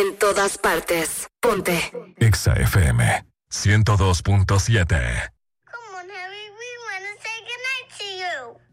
En todas partes. Ponte. Exa FM 102.7. Come on, Harry, we want to say goodnight to you.